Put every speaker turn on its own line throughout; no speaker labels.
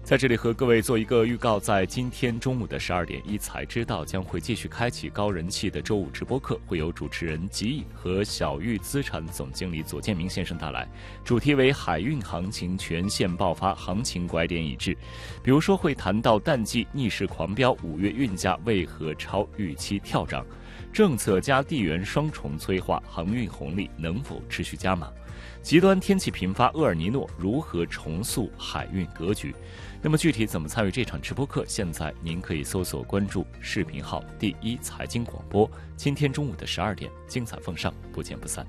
在这里和各位做一个预告，在今天中午的12点，一财知道将会继续开启高人气的周五直播课，会有主持人吉毅和小玉资产总经理左建明先生带来，主题为海运行情全线爆发，行情拐点已至。比如说会谈到淡季逆势狂飙，5月运价为何超预期跳涨？政策加地缘双重催化，航运红利能否持续加码？极端天气频发，厄尔尼诺如何重塑海运格局？那么具体怎么参与这场直播课？现在您可以搜索关注视频号“第一财经广播”，今天中午的12点，精彩奉上，不见不散。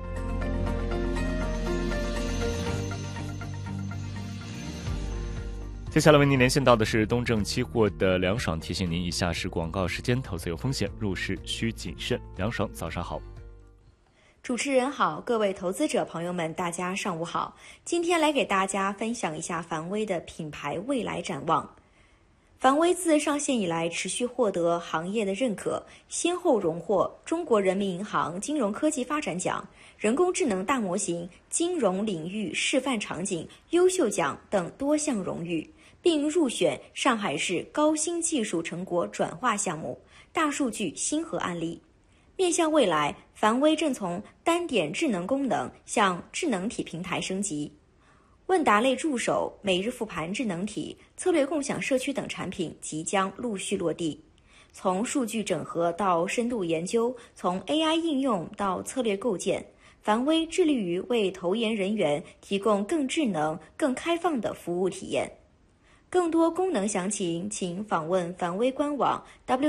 接下来为您连线到的是东证期货的梁爽，提醒您以下是广告时间，投资有风险，入市需谨慎。梁爽，早上好。
主持人好，各位投资者朋友们，大家上午好。今天来给大家分享一下凡威的品牌未来展望。凡威自上线以来，持续获得行业的认可，先后荣获中国人民银行金融科技发展奖、人工智能大模型金融领域示范场景优秀奖等多项荣誉，并入选上海市高新技术成果转化项目大数据星河案例。面向未来，凡威正从单点智能功能向智能体平台升级，问答类助手、每日复盘智能体、策略共享社区等产品即将陆续落地。从数据整合到深度研究，从 AI 应用到策略构建，凡威致力于为投研人员提供更智能、更开放的服务体验。更多功能详情，请访问凡威官网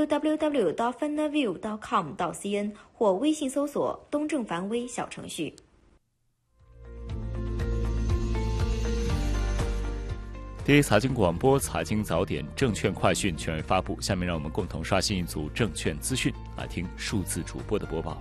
www.fanaview.com.cn 或微信搜索东证凡威小程序。
第一财经广播财经早点证券快讯全面发布，下面让我们共同刷新一组证券资讯，来听数字主播的播报。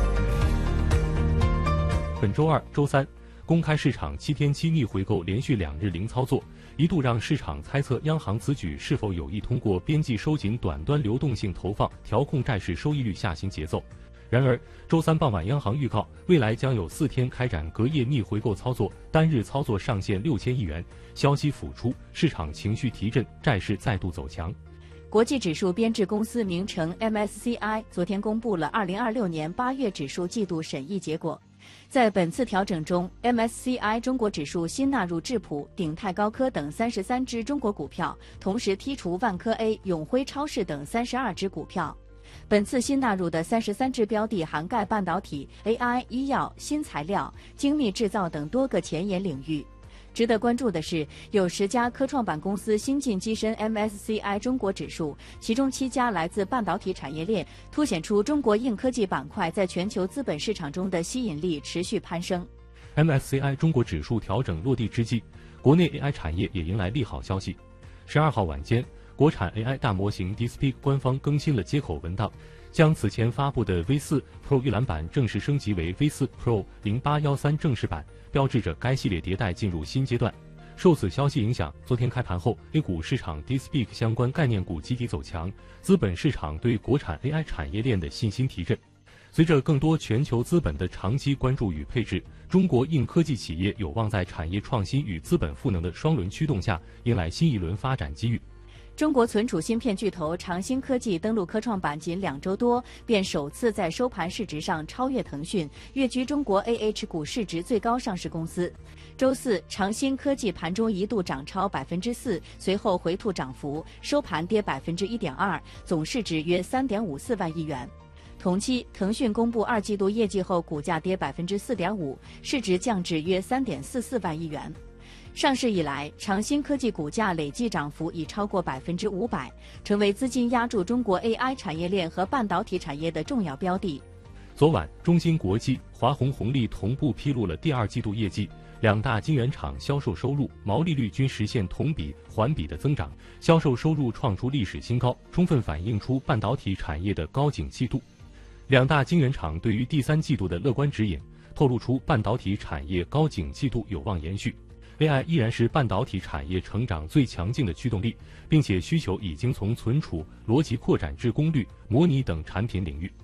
本周二、周三，公开市场7天期逆回购连续2日零操作，一度让市场猜测央行此举是否有意通过边际收紧短端流动性投放调控债市收益率下行节奏。然而，周三傍晚央行预告，未来将有4天开展隔夜逆回购操作，单日操作上限6000亿元。消息甫出，市场情绪提振，债市再度走强。
国际指数编制公司名称 MSCI 昨天公布了2026年8月指数季度审议结果。在本次调整中 ，MSCI 中国指数新纳入智普、鼎泰高科等33只中国股票，同时剔除万科 A、永辉超市等32只股票。本次新纳入的33只标的涵盖半导体、AI、医药、新材料、精密制造等多个前沿领域。值得关注的是，有10家科创板公司新晋跻身 MSCI 中国指数，其中7家来自半导体产业链，凸显出中国硬科技板块在全球资本市场中的吸引力持续攀升。
MSCI 中国指数调整落地之际，国内 AI 产业也迎来利好消息。12号晚间，国产 AI 大模型 DeepSeek 官方更新了接口文档，将此前发布的 V4 Pro 预览版正式升级为 V4 Pro 0813正式版，标志着该系列迭代进入新阶段。受此消息影响，昨天开盘后 ，A 股市场 DeepSeek 相关概念股集体走强，资本市场对国产 AI 产业链的信心提振。随着更多全球资本的长期关注与配置，中国硬科技企业有望在产业创新与资本赋能的双轮驱动下，迎来新一轮发展机遇。
中国存储芯片巨头长兴科技登陆科创板仅2周多，便首次在收盘市值上超越腾讯，跃居中国 AH 股市值最高上市公司。周四，长兴科技盘中一度涨超4%，随后回吐涨幅，收盘跌1.2%，总市值约3.54万亿元。同期，腾讯公布2季度业绩后，股价跌4.5%，市值降至约3.44万亿元。上市以来，长兴科技股价累计涨幅已超过500%，成为资金押注中国 AI 产业链和半导体产业的重要标的。
昨晚，中芯国际、华虹红利同步披露了第2季度业绩，2大晶圆厂销售收入、毛利率均实现同比、环比的增长，销售收入创出历史新高，充分反映出半导体产业的高景气度。2大晶圆厂对于第3季度的乐观指引，透露出半导体产业高景气度有望延续。AI 依然是半导体产业成长最强劲的驱动力，并且需求已经从存储、逻辑扩展至功率、模拟等产品领域。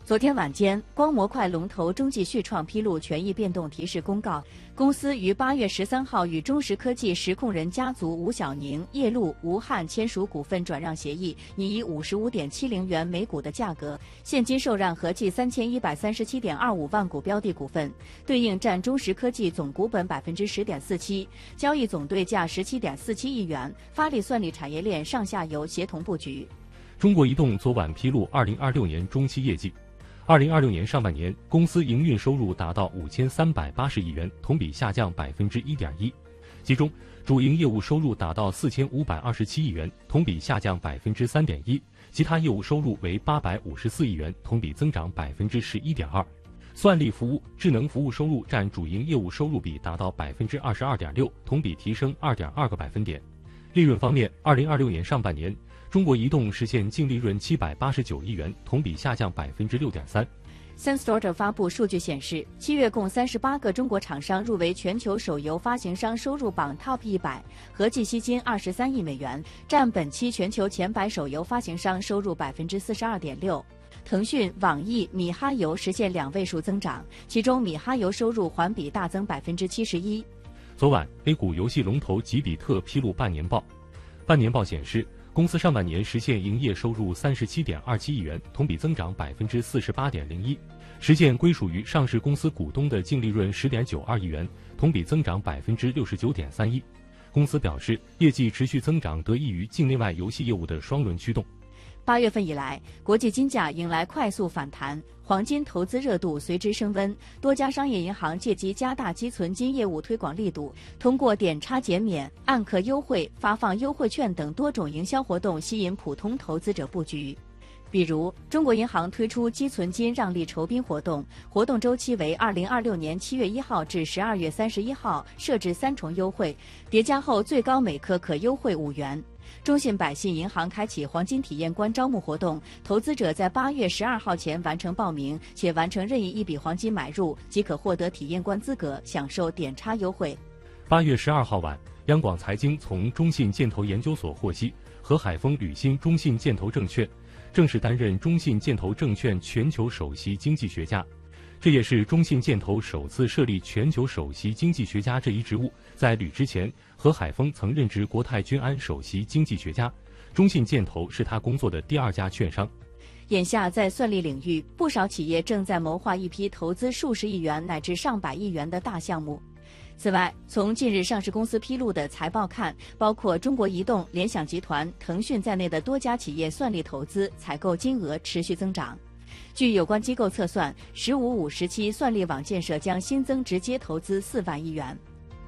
昨天晚间，光模块龙头中继续创披露权益变动提示公告，公司于8月13号与中石科技实控人家族吴晓宁、叶路、吴汉签署股份转让协议，以55.70元每股的价格，现金受让合计3137.25万股标的股份，对应占中石科技总股本10.47%，交易总对价17.47亿元，发力算力产业链上下游协同布局。
中国移动昨晚披露2026年中期业绩。2026年上半年，公司营运收入达到5380亿元，同比下降1.1%。其中，主营业务收入达到4527亿元，同比下降3.1%；其他业务收入为854亿元，同比增长11.2%。算力服务、智能服务收入占主营业务收入比达到22.6%，同比提升2.2个百分点。利润方面，2026年上半年，中国移动实现净利润789亿元，同比下降6.3%。
SenseData 发布数据显示，7月共38个中国厂商入围全球手游发行商收入榜 Top 100，合计吸金23亿美元，占本期全球前100手游发行商收入42.6%。腾讯、网易、米哈游实现2位数增长，其中米哈游收入环比大增71%。
昨晚 ，A 股游戏龙头吉比特披露半年报。半年报显示，公司上半年实现营业收入37.27亿元，同比增长48.01%，实现归属于上市公司股东的净利润10.92亿元，同比增长69.31%。公司表示，业绩持续增长得益于境内外游戏业务的双轮驱动。
8月份以来，国际金价迎来快速反弹，黄金投资热度随之升温。多家商业银行借机加大积存金业务推广力度，通过点差减免、按客优惠、发放优惠券等多种营销活动吸引普通投资者布局。比如，中国银行推出积存金让利酬宾活动，活动周期为2026年7月1号至12月31号，设置3重优惠，叠加后最高每颗可优惠5元。中信百信银行开启黄金体验官招募活动，投资者在8月12号前完成报名，且完成任意一笔黄金买入，即可获得体验官资格，享受点差优惠。
8月12号晚，央广财经从中信建投研究所获悉，何海峰履新中信建投证券，正式担任中信建投证券全球首席经济学家。这也是中信建投首次设立全球首席经济学家这一职务。在履之前，何海峰曾任职国泰君安首席经济学家，中信建投是他工作的第2家券商。
眼下在算力领域，不少企业正在谋划一批投资数十亿元乃至上百亿元的大项目。此外，从近日上市公司披露的财报看，包括中国移动、联想集团、腾讯在内的多家企业算力投资采购金额持续增长。据有关机构测算，“15-5”时期算力网建设将新增直接投资4万亿元。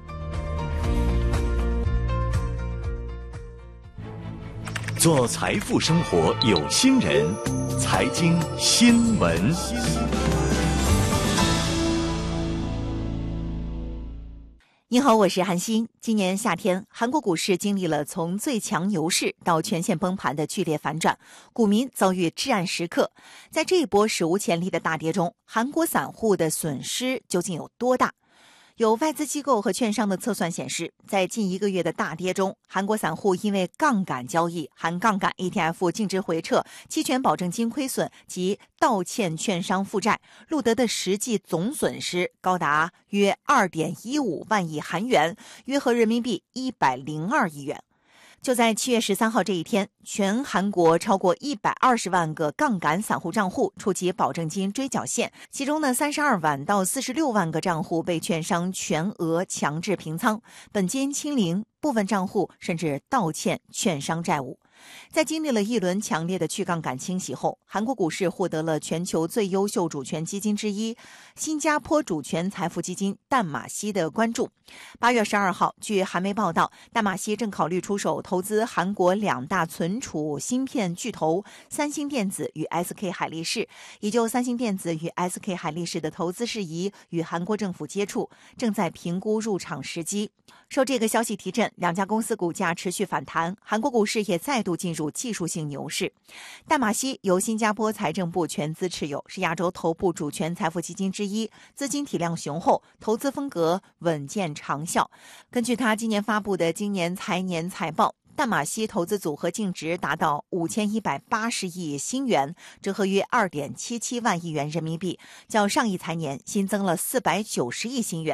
做财富生活有心人，财经新闻。
你好，我是韩欣。今年夏天，韩国股市经历了从最强牛市到全线崩盘的剧烈反转，股民遭遇至暗时刻。在这一波史无前例的大跌中，韩国散户的损失究竟有多大？有外资机构和券商的测算显示，在近1个月的大跌中，韩国散户因为杠杆交易、含杠杆 ETF 净值回撤、期权保证金亏损及倒欠券商负债，录得的实际总损失高达约2.15万亿韩元，约合人民币102亿元。就在7月13号这一天，全韩国超过120万个杠杆散户账户触及保证金追缴线，其中呢32万到46万个账户被券商全额强制平仓，本金清零，部分账户甚至倒欠券商债务。在经历了一轮强烈的去杠杆清洗后，韩国股市获得了全球最优秀主权基金之一新加坡主权财富基金淡马锡的关注。8月12号，据韩媒报道，淡马锡正考虑出手投资韩国2大存储芯片巨头三星电子与 SK 海力士，也就三星电子与 SK 海力士的投资事宜与韩国政府接触，正在评估入场时机。受这个消息提振，2家公司股价持续反弹，韩国股市也再度进入技术性牛市。淡马锡由新加坡财政部全资持有，是亚洲头部主权财富基金之一，资金体量雄厚，投资风格稳健长效。根据他今年发布的今年财年财报， 淡马锡投资组合净值达到5180亿新元，折合约2.77万亿元人民币，较上一财年新增了490亿新元。